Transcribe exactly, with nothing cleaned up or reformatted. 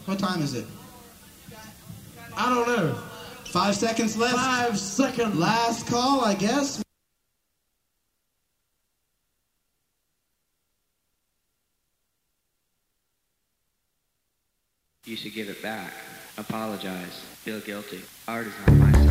What time is it? I don't know. Five seconds left. Five seconds. Last call, I guess. You should give it back. Apologize. Feel guilty. Art is on my side.